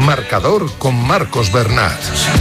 Marcador con Marcos Bernat.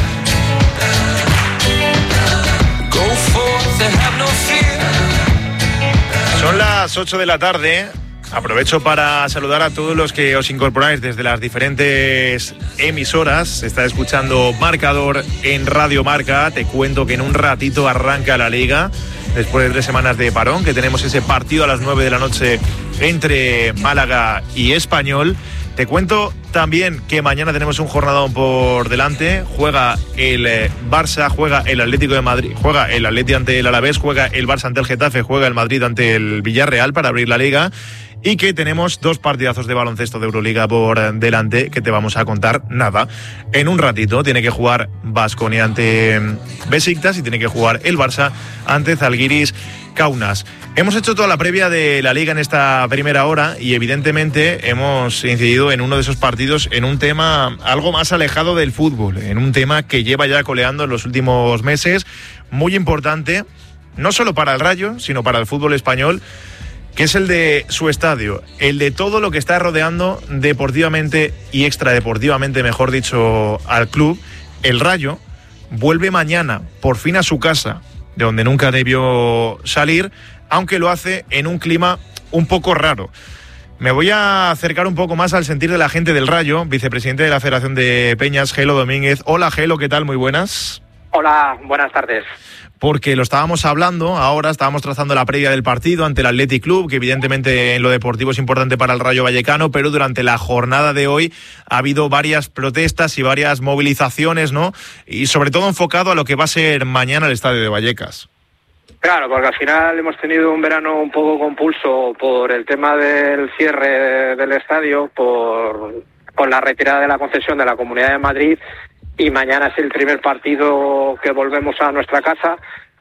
Son las 8 de la tarde. Aprovecho para saludar a todos los que os incorporáis desde las diferentes emisoras. Se está escuchando Marcador en Radio Marca. Te cuento que en un ratito arranca la Liga, después de 3 semanas de parón, que tenemos ese partido a las 9 de la noche entre Málaga y Español. Te cuento también que mañana tenemos un jornadón por delante. Juega el Barça, juega el Atlético de Madrid, juega el Atleti ante el Alavés, juega el Barça ante el Getafe, juega el Madrid ante el Villarreal para abrir la Liga. Y que tenemos 2 partidazos de baloncesto de Euroliga por delante que te vamos a contar nada. En un ratito tiene que jugar Baskonia ante Besiktas y tiene que jugar el Barça ante Zalgiris Kaunas. Hemos hecho toda la previa de la Liga en esta primera hora y evidentemente hemos incidido en uno de esos partidos en un tema algo más alejado del fútbol, en un tema que lleva ya coleando en los últimos meses, muy importante, no solo para el Rayo, sino para el fútbol español, que es el de su estadio, el de todo lo que está rodeando deportivamente y extradeportivamente, mejor dicho, al club. El Rayo vuelve mañana por fin a su casa, de donde nunca debió salir, aunque lo hace en un clima un poco raro. Me voy a acercar un poco más al sentir de la gente del Rayo, vicepresidente de la Federación de Peñas, Gelo Domínguez. Hola Gelo, ¿qué tal? Muy buenas. Hola, buenas tardes. Porque lo estábamos hablando, ahora estábamos trazando la previa del partido ante el Athletic Club, que evidentemente en lo deportivo es importante para el Rayo Vallecano, pero durante la jornada de hoy ha habido varias protestas y varias movilizaciones, ¿no? Y sobre todo enfocado a lo que va a ser mañana el estadio de Vallecas. Claro, porque al final hemos tenido un verano un poco convulso por el tema del cierre del estadio, por la retirada de la concesión de la Comunidad de Madrid. Y mañana es el primer partido que volvemos a nuestra casa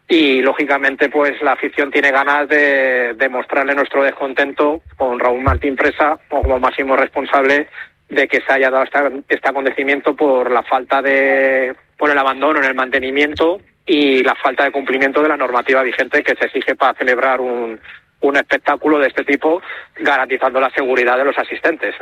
y lógicamente pues la afición tiene ganas de demostrarle nuestro descontento con Raúl Martín Presa como máximo responsable de que se haya dado este acontecimiento por la falta por el abandono en el mantenimiento y la falta de cumplimiento de la normativa vigente que se exige para celebrar un espectáculo de este tipo, garantizando la seguridad de los asistentes.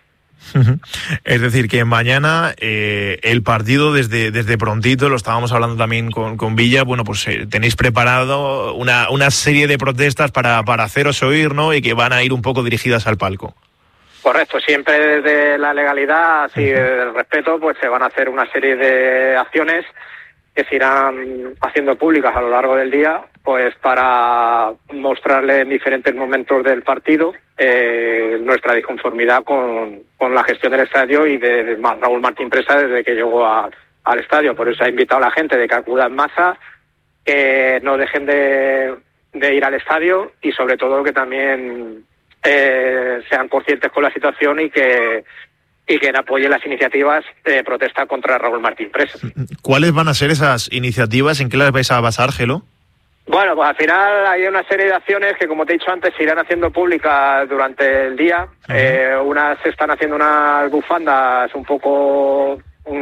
Es decir, que mañana el partido desde prontito, lo estábamos hablando también con Villa, bueno, pues tenéis preparado una serie de protestas para haceros oír, ¿no? Y que van a ir un poco dirigidas al palco. Correcto, siempre desde la legalidad y desde el respeto, pues se van a hacer una serie de acciones que se irán haciendo públicas a lo largo del día, pues para mostrarle en diferentes momentos del partido nuestra disconformidad con la gestión del estadio y de Raúl Martín Presa desde que llegó al estadio. Por eso ha invitado a la gente de que acuda en masa, que no dejen de ir al estadio y sobre todo que también sean conscientes con la situación y que apoyen las iniciativas de protesta contra Raúl Martín Presa. ¿Cuáles van a ser esas iniciativas? ¿En qué las vais a basar, Gelo? Bueno, pues al final hay una serie de acciones que, como te he dicho antes, se irán haciendo públicas durante el día. Unas se están haciendo unas bufandas un poco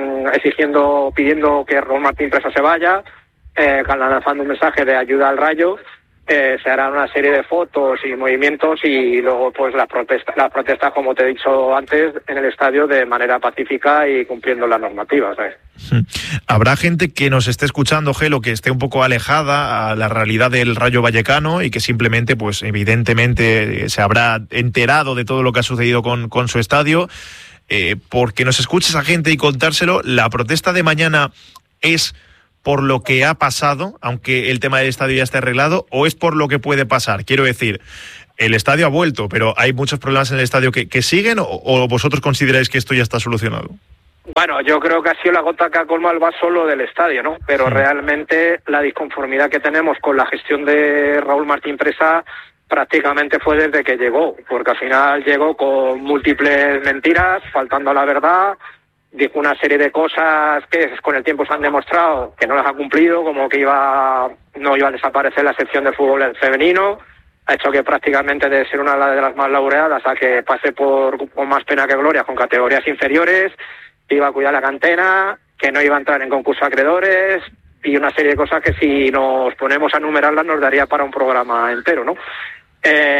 pidiendo que Raúl Martín Presa se vaya, lanzando un mensaje de ayuda al Rayo. Se harán una serie de fotos y movimientos y luego pues las protestas, como te he dicho antes, en el estadio de manera pacífica y cumpliendo las normativas, ¿sabes? Habrá gente que nos esté escuchando, Gelo, que esté un poco alejada a la realidad del Rayo Vallecano y que simplemente, pues evidentemente, se habrá enterado de todo lo que ha sucedido con su estadio. Porque nos escuche esa gente y contárselo, la protesta de mañana es por lo que ha pasado, aunque el tema del estadio ya esté arreglado, o es por lo que puede pasar. Quiero decir, el estadio ha vuelto, pero hay muchos problemas en el estadio que siguen, o vosotros consideráis que esto ya está solucionado. Bueno, yo creo que ha sido la gota que ha colmado el vaso lo del estadio, ¿no? Pero realmente la disconformidad que tenemos con la gestión de Raúl Martín Presa prácticamente fue desde que llegó, porque al final llegó con múltiples mentiras, faltando a la verdad. Dijo una serie de cosas que con el tiempo se han demostrado que no las ha cumplido, como que no iba a desaparecer la sección de fútbol femenino. Ha hecho que prácticamente de ser una de las más laureadas a que pase con más pena que gloria con categorías inferiores, iba a cuidar la cantera, que no iba a entrar en concurso de acreedores y una serie de cosas que si nos ponemos a enumerarlas nos daría para un programa entero, ¿no?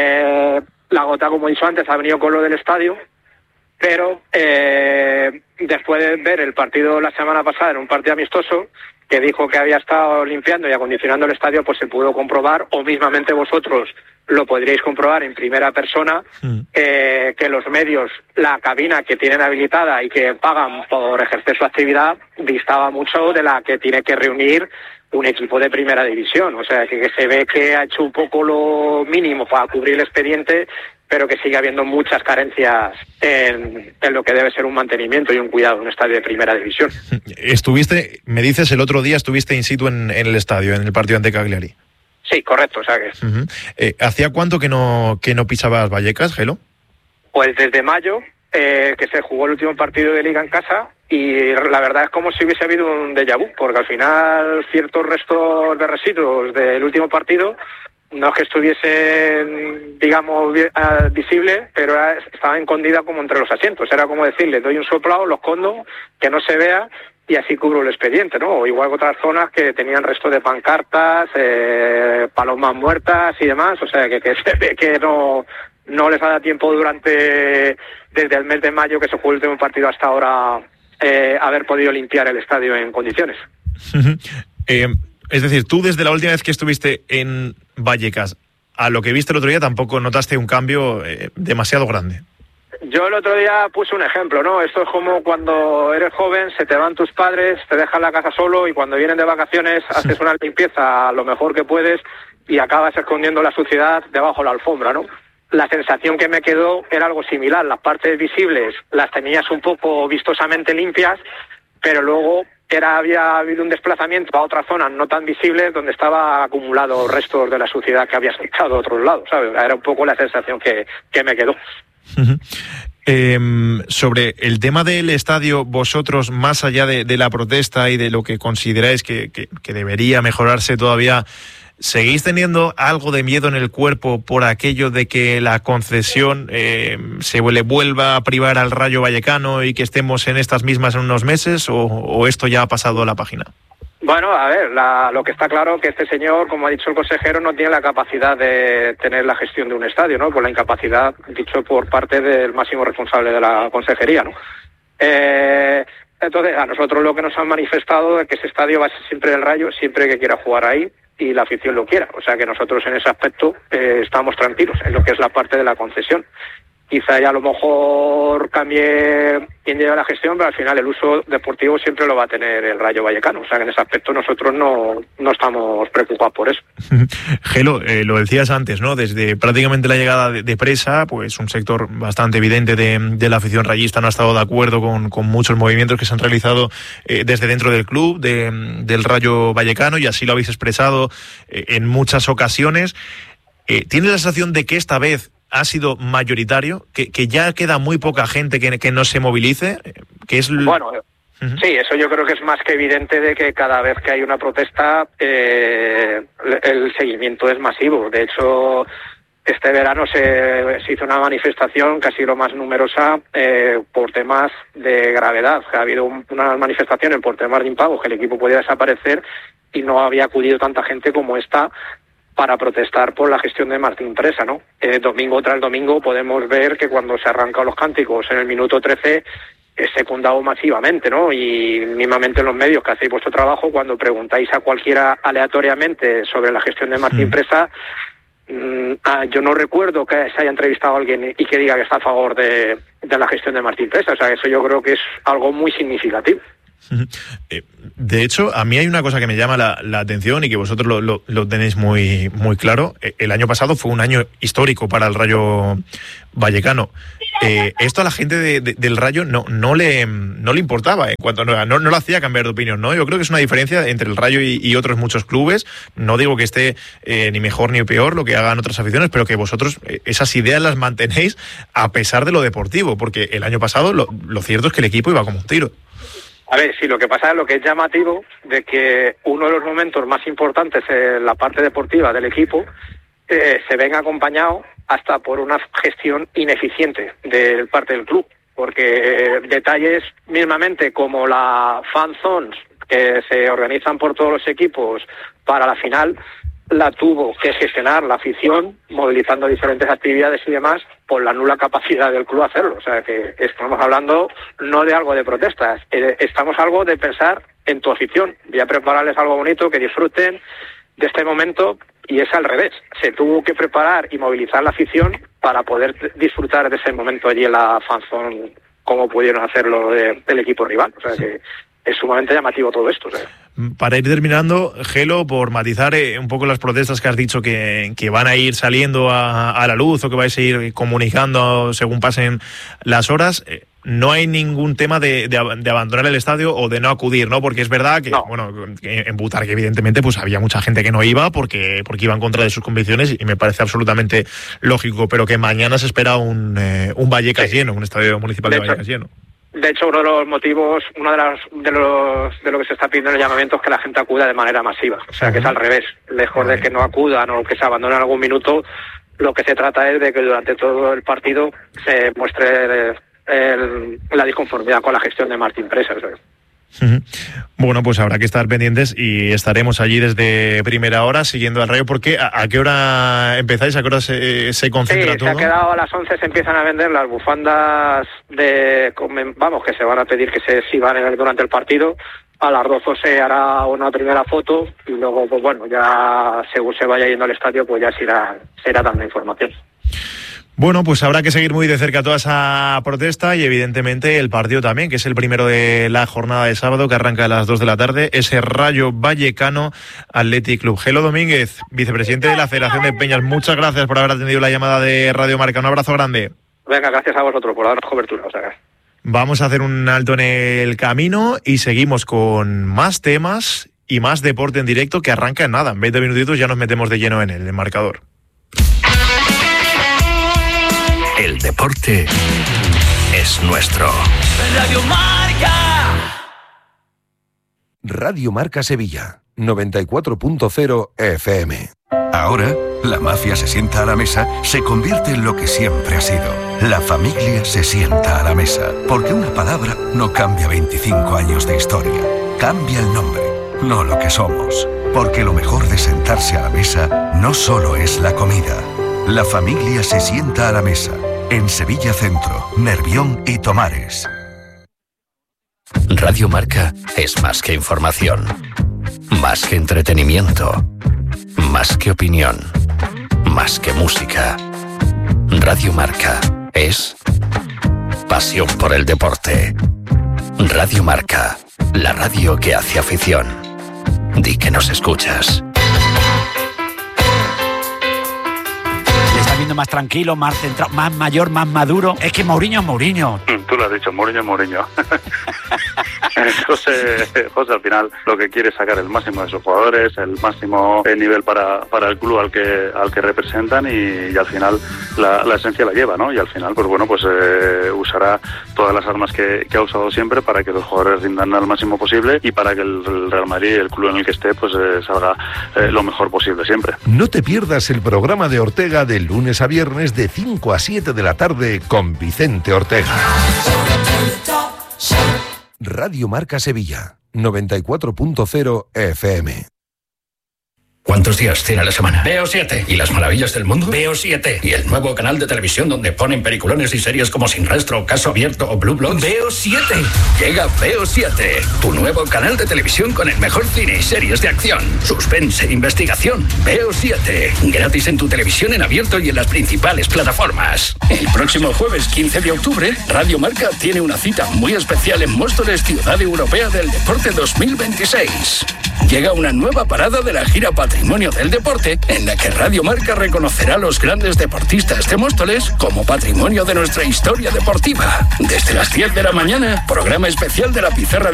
La gota, como he dicho antes, ha venido con lo del estadio, pero de después de ver el partido la semana pasada, en un partido amistoso, que dijo que había estado limpiando y acondicionando el estadio, pues se pudo comprobar, o mismamente vosotros lo podríais comprobar en primera persona, que los medios, la cabina que tienen habilitada y que pagan por ejercer su actividad, distaba mucho de la que tiene que reunir un equipo de primera división. O sea, que se ve que ha hecho un poco lo mínimo para cubrir el expediente, pero que sigue habiendo muchas carencias en lo que debe ser un mantenimiento y un cuidado de un estadio de primera división. Estuviste, me dices, el otro día estuviste in situ en el estadio, en el partido ante Cagliari. Sí, correcto, o sea que... ¿Hacía cuánto que no pisabas Vallecas, Gelo? Pues desde mayo, que se jugó el último partido de Liga en casa, y la verdad es como si hubiese habido un déjà vu, porque al final ciertos restos de residuos del último partido no es que estuviesen, digamos, visibles, pero estaba escondida como entre los asientos. Era como decirle, doy un soplado, lo escondo, que no se vea, y así cubro el expediente, ¿no? O igual que otras zonas que tenían restos de pancartas, palomas muertas y demás. O sea, que se ve que no les ha dado tiempo desde el mes de mayo, que se jugó el último partido, hasta ahora, haber podido limpiar el estadio en condiciones. Es decir, tú desde la última vez que estuviste en Vallecas a lo que viste el otro día tampoco notaste un cambio demasiado grande. Yo el otro día puse un ejemplo, ¿no? Esto es como cuando eres joven, se te van tus padres, te dejan la casa solo y cuando vienen de vacaciones haces una limpieza lo mejor que puedes y acabas escondiendo la suciedad debajo de la alfombra, ¿no? La sensación que me quedó era algo similar. Las partes visibles las tenías un poco vistosamente limpias, pero luego había habido un desplazamiento a otras zonas no tan visibles donde estaba acumulado restos de la suciedad que había saltado a otros lados, ¿sabes? Era un poco la sensación que me quedó. Sobre el tema del estadio, vosotros, más allá de la protesta y de lo que consideráis que debería mejorarse todavía, ¿seguís teniendo algo de miedo en el cuerpo por aquello de que la concesión se le vuelva a privar al Rayo Vallecano y que estemos en estas mismas en unos meses, o esto ya ha pasado a la página? Bueno, a ver, lo que está claro que este señor, como ha dicho el consejero, no tiene la capacidad de tener la gestión de un estadio, ¿no? Por la incapacidad, dicho por parte del máximo responsable de la consejería, ¿no? Entonces, a nosotros lo que nos han manifestado es que ese estadio va a ser siempre del Rayo, siempre que quiera jugar ahí y la afición lo quiera. O sea que nosotros en ese aspecto estamos tranquilos en lo que es la parte de la concesión. Quizá ya a lo mejor cambie quien lleva la gestión, pero al final el uso deportivo siempre lo va a tener el Rayo Vallecano. O sea que en ese aspecto nosotros no estamos preocupados por eso. Gelo, lo decías antes, ¿no? Desde prácticamente la llegada de Presa, pues un sector bastante evidente de la afición rayista no ha estado de acuerdo con muchos movimientos que se han realizado desde dentro del club, del Rayo Vallecano, y así lo habéis expresado en muchas ocasiones. ¿Tienes la sensación de que esta vez ha sido mayoritario, que ya queda muy poca gente que no se movilice? Bueno, sí, eso yo creo que es más que evidente de que cada vez que hay una protesta el seguimiento es masivo. De hecho, este verano se hizo una manifestación que ha sido más numerosa por temas de gravedad. Ha habido una manifestación por temas de impagos, que el equipo podía desaparecer y no había acudido tanta gente como esta para protestar por la gestión de Martín Presa, ¿no? Domingo tras domingo podemos ver que cuando se arrancan los cánticos en el minuto 13 es secundado masivamente, ¿no? Y mismamente en los medios que hacéis vuestro trabajo, cuando preguntáis a cualquiera aleatoriamente sobre la gestión de Martín Presa, yo no recuerdo que se haya entrevistado a alguien y que diga que está a favor de la gestión de Martín Presa. O sea, eso yo creo que es algo muy significativo. De hecho, a mí hay una cosa que me llama la atención y que vosotros lo tenéis muy, muy claro. El año pasado fue un año histórico para el Rayo Vallecano. Esto a la gente del Rayo no le importaba, en cuanto no lo hacía cambiar de opinión, ¿no? Yo creo que es una diferencia entre el Rayo y otros muchos clubes. No digo que esté ni mejor ni peor lo que hagan otras aficiones, pero que vosotros esas ideas las mantenéis a pesar de lo deportivo, porque el año pasado lo cierto es que el equipo iba como un tiro. A ver, sí, lo que pasa es lo que es llamativo de que uno de los momentos más importantes en la parte deportiva del equipo se venga acompañado hasta por una gestión ineficiente de parte del club, porque detalles mismamente como la fan zones que se organizan por todos los equipos para la final, la tuvo que gestionar la afición, movilizando diferentes actividades y demás, por la nula capacidad del club a hacerlo. O sea que estamos hablando no de algo de protestas, estamos algo de pensar en tu afición, de prepararles algo bonito, que disfruten de este momento, y es al revés. Se tuvo que preparar y movilizar la afición para poder disfrutar de ese momento allí en la fanzone, como pudieron hacerlo del equipo rival. O sea que es sumamente llamativo todo esto. O sea. Para ir terminando, Gelo, por matizar un poco las protestas que has dicho que van a ir saliendo a la luz, o que vais a ir comunicando según pasen las horas, no hay ningún tema de abandonar el estadio o de no acudir, ¿no? Porque es verdad que, bueno, en Butarque evidentemente pues había mucha gente que no iba porque iba en contra de sus convicciones, y me parece absolutamente lógico, pero que mañana se espera un Vallecas lleno, un estadio municipal de Vallecas lleno. De hecho, uno de los motivos, de lo que se está pidiendo en el llamamiento es que la gente acuda de manera masiva. O sea, que es al revés. Lejos de que no acudan o que se abandonen algún minuto, lo que se trata es de que durante todo el partido se muestre la disconformidad con la gestión de Martín Presa. ¿Sabes? Bueno, pues habrá que estar pendientes y estaremos allí desde primera hora siguiendo al Rayo. ¿Por qué? ¿A qué hora empezáis? ¿A qué hora se concentra todo? Sí, se ha quedado a las 11, se empiezan a vender las bufandas que se van a pedir que se exhiban durante el partido. A las 12 se hará una primera foto y luego, pues bueno, ya según se vaya yendo al estadio, pues ya se irá dando información. Bueno, pues habrá que seguir muy de cerca toda esa protesta y evidentemente el partido también, que es el primero de la jornada de sábado, que arranca a las 2 de la tarde, ese Rayo Vallecano Athletic Club. Gelo Domínguez, vicepresidente de la Federación de Peñas, muchas gracias por haber atendido la llamada de Radio Marca. Un abrazo grande. Venga, gracias a vosotros por darnos cobertura. Vamos a hacer un alto en el camino y seguimos con más temas y más deporte en directo, que arranca en nada. En 20 minutitos ya nos metemos de lleno en el marcador. El deporte es nuestro. Radio Marca. Radio Marca Sevilla, 94.0 FM. Ahora, la mafia se sienta a la mesa, se convierte en lo que siempre ha sido. La familia se sienta a la mesa, porque una palabra no cambia 25 años de historia. Cambia el nombre, no lo que somos. Porque lo mejor de sentarse a la mesa no solo es la comida. La familia se sienta a la mesa. En Sevilla Centro, Nervión y Tomares. Radio Marca es más que información, más que entretenimiento, más que opinión, más que música. Radio Marca es pasión por el deporte. Radio Marca, la radio que hace afición. Di que nos escuchas. Más tranquilo, más centrado, más mayor, más maduro. Es que Mourinho es Mourinho. Tú lo has dicho, Mourinho es Mourinho. José, al final lo que quiere es sacar el máximo de sus jugadores, el máximo nivel para el club al que representan, y al final la esencia la lleva, ¿no? Y al final, pues bueno, pues usará todas las armas que ha usado siempre para que los jugadores rindan al máximo posible y para que el Real Madrid, el club en el que esté, pues salga lo mejor posible siempre. No te pierdas el programa de Ortega de lunes a viernes de 5 a 7 de la tarde con Vicente Ortega. Radio Marca Sevilla, 94.0 FM. ¿Cuántos días tiene la semana? Veo 7. ¿Y las maravillas del mundo? Veo 7. ¿Y el nuevo canal de televisión donde ponen peliculones y series como Sin Rastro, Caso Abierto o Blue Bloods? Veo 7. Llega Veo 7, tu nuevo canal de televisión con el mejor cine y series de acción, suspense e investigación. Veo 7. Gratis en tu televisión en abierto y en las principales plataformas. El próximo jueves 15 de octubre, Radio Marca tiene una cita muy especial en Móstoles, Ciudad Europea del Deporte 2026. Llega una nueva parada de la gira Patrimonio del Deporte, en la que Radio Marca reconocerá a los grandes deportistas de Móstoles como patrimonio de nuestra historia deportiva. Desde las 10 de la mañana, programa especial de la Pizarra